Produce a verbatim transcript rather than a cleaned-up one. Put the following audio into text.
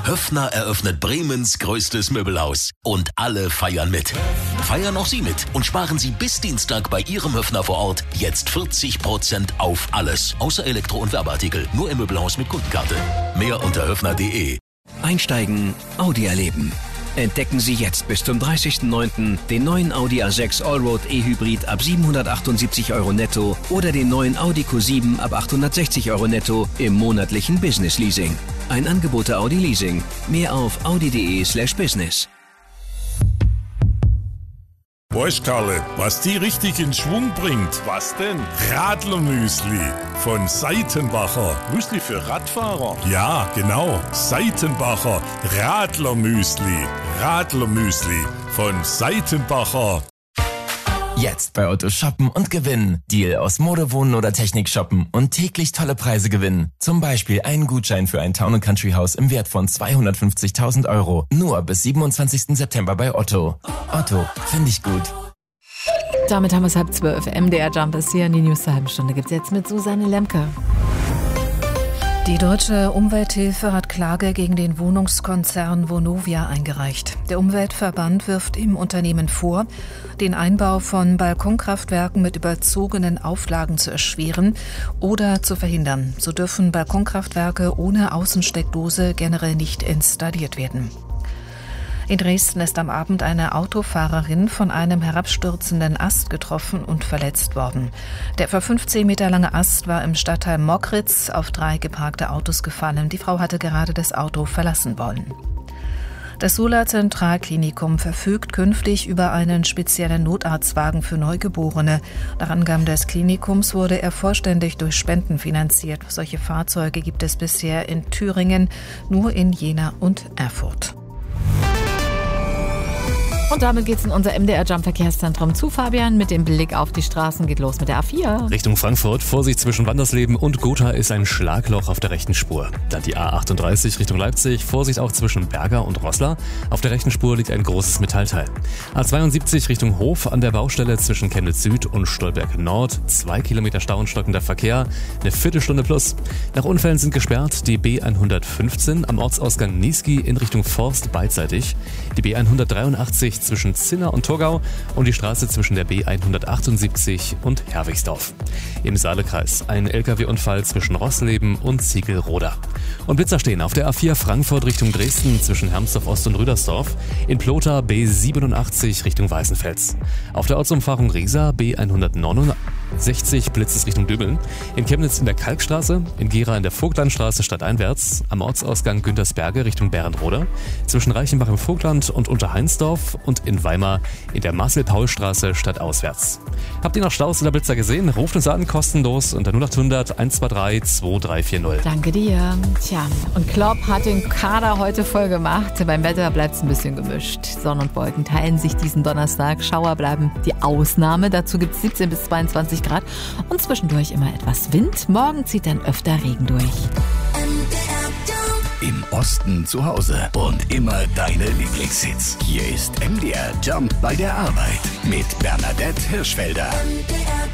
Höffner eröffnet Bremens größtes Möbelhaus. Und alle feiern mit. Feiern auch Sie mit und sparen Sie bis Dienstag bei Ihrem Höffner vor Ort jetzt vierzig Prozent auf alles. Außer Elektro- und Werbeartikel. Nur im Möbelhaus mit Kundenkarte. Mehr unter höffner punkt de. Einsteigen, Audi erleben. Entdecken Sie jetzt bis zum dreißigsten neunten den neuen Audi A sechs Allroad E-Hybrid ab siebenhundertachtundsiebzig Euro netto oder den neuen Audi Q sieben ab achthundertsechzig Euro netto im monatlichen Business Leasing. Ein Angebot der Audi Leasing. Mehr auf audi punkt de slash business. Weißt Karle, was die richtig in Schwung bringt? Was denn? Radlermüsli von Seitenbacher. Müsli für Radfahrer? Ja, genau. Seitenbacher Radlermüsli. Radlermüsli von Seitenbacher. Jetzt bei Otto shoppen und gewinnen. Deal aus Mode, Wohnen oder Technik shoppen und täglich tolle Preise gewinnen. Zum Beispiel einen Gutschein für ein Town and Country Haus im Wert von zweihundertfünfzigtausend Euro. Nur bis siebenundzwanzigsten September bei Otto. Otto, finde ich gut. Damit haben wir es halb zwölf. M D R Jump ist hier. Die News zur halben Stunde gibt es jetzt mit Susanne Lemke. Die Deutsche Umwelthilfe hat Klage gegen den Wohnungskonzern Vonovia eingereicht. Der Umweltverband wirft im Unternehmen vor, den Einbau von Balkonkraftwerken mit überzogenen Auflagen zu erschweren oder zu verhindern. So dürfen Balkonkraftwerke ohne Außensteckdose generell nicht installiert werden. In Dresden ist am Abend eine Autofahrerin von einem herabstürzenden Ast getroffen und verletzt worden. Der etwa fünfzehn Meter lange Ast war im Stadtteil Mockritz auf drei geparkte Autos gefallen. Die Frau hatte gerade das Auto verlassen wollen. Das Sula Zentralklinikum verfügt künftig über einen speziellen Notarztwagen für Neugeborene. Nach Angaben des Klinikums wurde er vollständig durch Spenden finanziert. Solche Fahrzeuge gibt es bisher in Thüringen, nur in Jena und Erfurt. Und damit geht's in unser M D R Jump Verkehrszentrum zu Fabian. Mit dem Blick auf die Straßen geht los mit der A vier. Richtung Frankfurt, Vorsicht zwischen Wandersleben und Gotha ist ein Schlagloch auf der rechten Spur. Dann die A achtunddreißig Richtung Leipzig, Vorsicht auch zwischen Berger und Roßla. Auf der rechten Spur liegt ein großes Metallteil. A zweiundsiebzig Richtung Hof an der Baustelle zwischen Chemnitz Süd und Stolberg Nord. Zwei Kilometer Stau und stockender Verkehr, eine Viertelstunde plus. Nach Unfällen sind gesperrt die B hundertfünfzehn am Ortsausgang Niesky in Richtung Forst beidseitig, die B hundertdreiundachtzig zwischen Zinner und Torgau und die Straße zwischen der B hundertachtundsiebzig und Herwigsdorf. Im Saalekreis ein L K W-Unfall zwischen Rossleben und Ziegelroda. Und Blitzer stehen auf der A vier Frankfurt Richtung Dresden zwischen Hermsdorf Ost und Rüdersdorf. In Plotha B siebenundachtzig Richtung Weißenfels. Auf der Ortsumfahrung Riesa B hundertneunundsechzig blitzt es Richtung Dübeln. In Chemnitz in der Kalkstraße, in Gera in der Vogtlandstraße stadteinwärts, am Ortsausgang Güntersberge Richtung Bärenrode, zwischen Reichenbach im Vogtland und Unterheinsdorf und in Weimar in der Marcel-Paul-Straße stadtauswärts. Habt ihr noch Staus oder Blitzer gesehen? Ruft uns an, kostenlos unter null achthundert eins zwei drei zwei drei vier null. Danke dir. Tja, und Klopp hat den Kader heute voll gemacht. Beim Wetter bleibt es ein bisschen gemischt. Sonne und Wolken teilen sich diesen Donnerstag. Schauer bleiben die Ausnahme. Dazu gibt es siebzehn bis zweiundzwanzig Grad und zwischendurch immer etwas Wind. Morgen zieht dann öfter Regen durch. Im Osten zu Hause und immer deine Lieblingshits. Hier ist M D R Jump bei der Arbeit mit Bernadette Hirschfelder. M D R